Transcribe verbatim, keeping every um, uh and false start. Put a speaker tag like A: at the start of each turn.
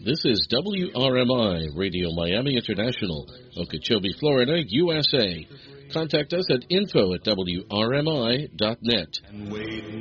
A: This is W R M I, Radio Miami International, Okeechobee, Florida, U S A. Contact us at info at W R M I dot net.